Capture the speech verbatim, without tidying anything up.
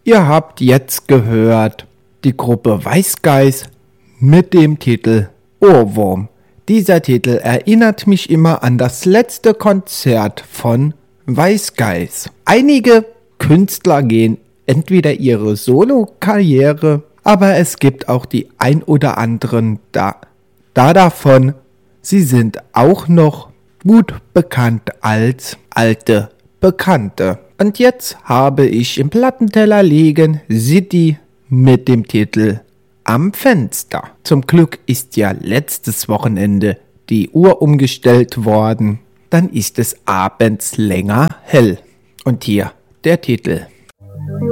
Ihr habt jetzt gehört die Gruppe Weißgeis mit dem Titel Ohrwurm. Dieser Titel erinnert mich immer an das letzte Konzert von Weißgeis. Einige Künstler gehen entweder ihre Solo-Karriere, aber es gibt auch die ein oder anderen da, da davon, sie sind auch noch gut bekannt als alte Bekannte. Und jetzt habe ich im Plattenteller liegen City mit dem Titel Am Fenster. Zum Glück ist ja letztes Wochenende die Uhr umgestellt worden. Dann ist es abends länger hell. Und hier der Titel.